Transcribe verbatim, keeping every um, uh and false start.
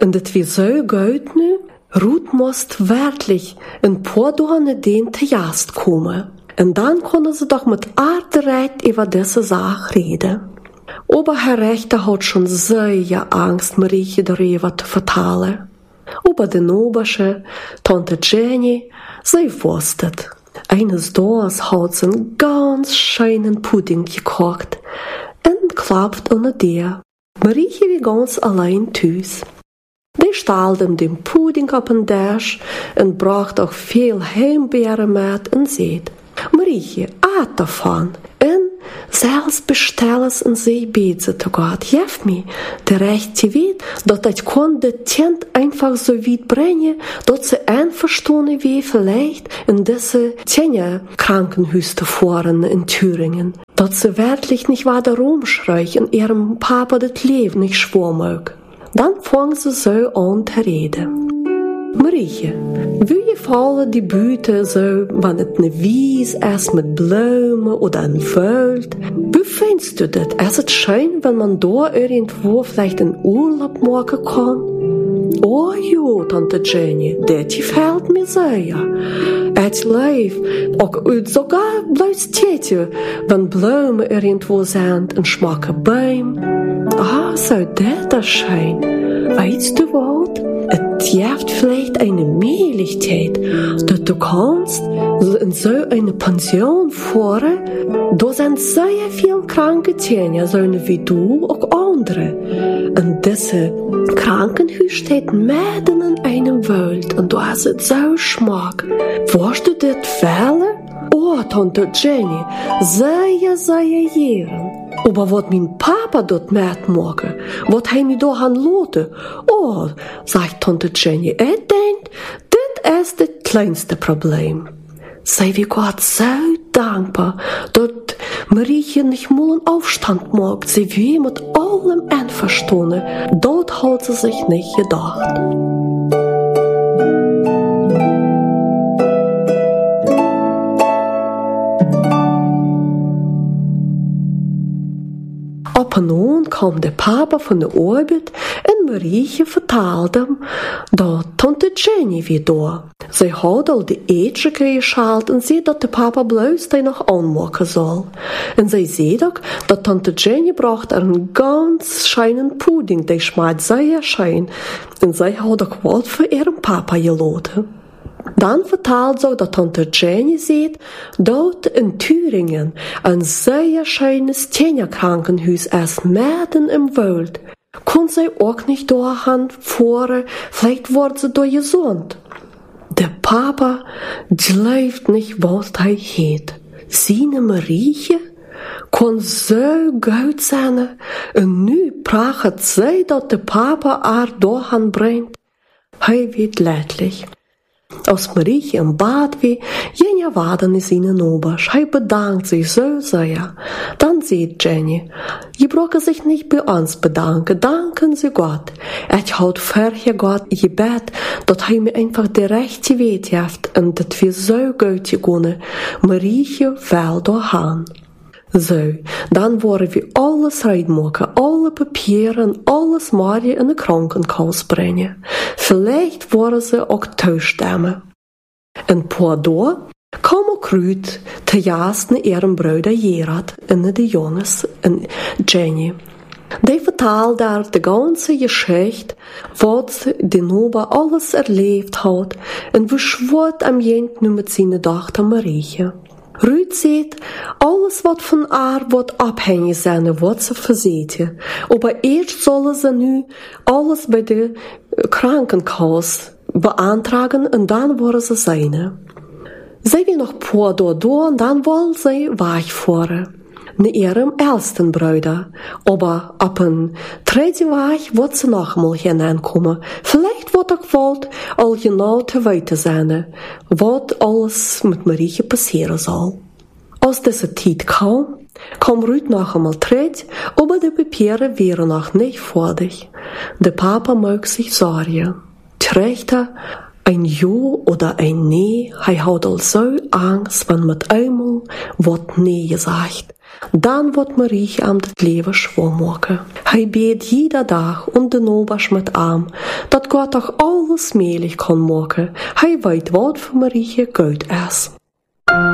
En dat we zo goed nu, Ruth moest werkelijk een paar dagen den te juist komen. En dan konden ze doch mit haar direkt über diese Sache reden. Aber Herr Rechter hat schon sehr Angst, Marietje darüber zu vertellen. Aber die Obersche, Tante Jenny, sie wusste es. Eines Tages hat sie einen ganz schönen Pudding gekocht und klappt unter dir. Marietje war ganz allein thuis. Die stellte den Pudding auf den Tisch und brachte auch viel Himbeeren mit und sagte: Marietje, aat davon. Und zelfs bestellen en zij beten zu Gott. Hilf mir, der rechte Weg, dat ich kon de Kind einfach so weit bringen, dat sie einverstanden wie vielleicht in diese Tjenja-Krankenhaus zu fahren in Thüringen. Dat sie wirklich nicht weiter rumschreien und ihrem Papa das Leben nicht schwer mögen. Dann fangen sie so an zu reden. Marietje, wie gefallen die Büte so, wenn es eine Wies ist mit Blumen oder ein Feld? Wie findest du das? Ist es schön, wenn man da irgendwo vielleicht einen Urlaub machen kann? Oh ja, Tante Jenny, das gefällt mir sehr. Es leif, auch sogar bloß Tete, wenn Blumen irgendwo sind und schmecken Bäume. Ah, so das ist schön. Weißt du was? Es gibt vielleicht eine Möglichkeit, dass du kannst in so eine Pension fahren. Da sind sehr viele kranke Kinder, so wie du, auch andere. Und diese Krankenhaus steht mitten in einem Wald und du hast es so Geschmack. Willst du das wählen? Oh, Tante Jenny, sehr, sehr gern. Aber was mein Papa dort mitmachen, was er mir da anlassen? Oh, sagt Tante Jenny, ich denke, das ist das kleinste Problem. Sei wir Gott so dankbar, dass Marietje nicht mal einen Aufstand macht. Sie will mit allem einverstanden. Dort hat sie sich nicht gedacht. Op en aan kwam de papa van de Arbeit en Marietje vertelde hem dat Tante Jenny weer daar. Zij had al de eten geschaald en zei dat de papa bloos die nog aanmaken zal. En zij zei ook dat Tante Jenny bracht er een ganz schönen Pudding, die schmeckt sehr schön. En zij had ook wat voor ihren papa geladen. Dan vertelt ze dat Tante Jenny ziet dat in Thüringen een sehr schönes Tjenja-Krankenhaus ist, mitten im Wald. Kon zij ook niet doorgaan fahren, vielleicht wordt ze door gesund. Der Papa gelooft nicht, was hij heet. Seine Marietje kon zo goed zijn. En nu praat zij dat de papa haar doorgaan brengt. Hij wordt leidlich. Als Marietje im Bad wie, Jenja waden is in een Obersch. Hij bedankt sich so sehr. Dann sieht Jenny, je brauchen sich nicht bei uns bedanken, danken Sie Gott. Ich hat vorher Gott gebet, dat hij mir einfach de rechte Weg heeft en dat wir so gut gegangen. Marietje will dahin. So, dann wollen wir alles reinmachen, alle Papiere, alles Marie in de Krankenhaus brengen. Vielleicht wollen sie auch zustimmen. Ein paar Tage kam auch Ruth te jasten ihrem Bruder Gerard en de Jongens en Jenny. Die vertelde daar de ganze Geschichte, was die Noba alles erlebt hat und wie schwer am Jent nu mit seiner Tochter Marietje. Ruth sagt, alles wat van haar wordt abhängig zijn, wordt ze verzeten. Aber eerst zullen ze nu alles bij de Krankenhaus beantragen en dan worden ze zijn. Zij wil nog paar door door en dan wil zij wegfahren. Naar ihrem ältesten Bruder. Aber ab een tweede Weg wordt ze nogmaals hineinkomen. Vielleicht wordt ook wat al genau te weten zijn, wat alles met Marietje passeren zal. Als deze tijd kwam, kwam Ruth nog einmal terug, aber de papieren waren nog niet fertig. De papa maakt zich zorgen. Trichter, ein Ja oder ein Nee, hij had al zo Angst, wenn mit einmal doen wat nee gesagt. Dan wordt Marietje am het leven schwer maken. Hij beet jeder dag und de nobers met aan, dat God toch alles melig kan maken. Hij weet wat voor Marietje goed is.